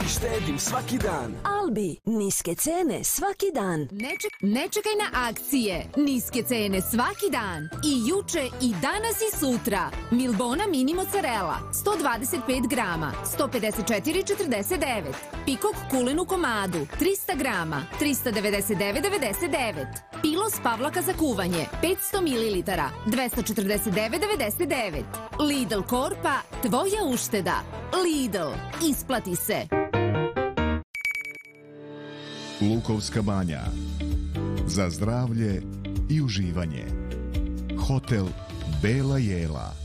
štedim svaki dan. Albi, niske cene svaki dan. Ne čekaj na akcije, niske cene svaki dan. I juče, i danas, i sutra. Milbona mini mozzarella, 125 grama, 154,49. Pikok kulen u komadu, 300 grama, 399,99. Pilos pavlaka za kuvanje, 500 ml, 249,99. Lidl Korpa, tvoja ušteda. Lidl, isplati se. Lukovska banja. Za zdravlje i uživanje. Hotel Bela Jela.